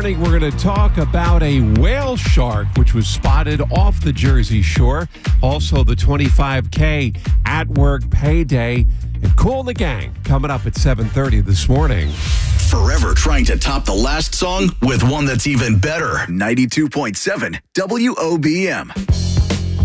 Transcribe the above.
morning, we're going to talk about a whale shark which was spotted off the Jersey Shore. Also, the 25K at work payday. And Kool and the Gang coming up at 7:30 this morning. Forever trying to top the last song with one that's even better. 92.7 WOBM.